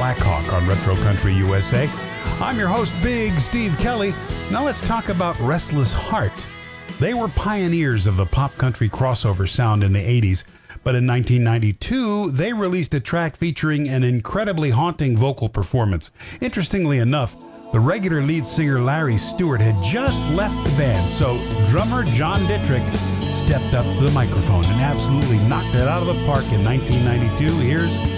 Blackhawk on Retro Country USA. I'm your host, Big Steve Kelly. Now let's talk about Restless Heart. They were pioneers of the pop country crossover sound in the 80s, but in 1992, they released a track featuring an incredibly haunting vocal performance. Interestingly enough, the regular lead singer Larry Stewart had just left the band, so drummer John Dittrich stepped up to the microphone and absolutely knocked it out of the park in 1992. Here's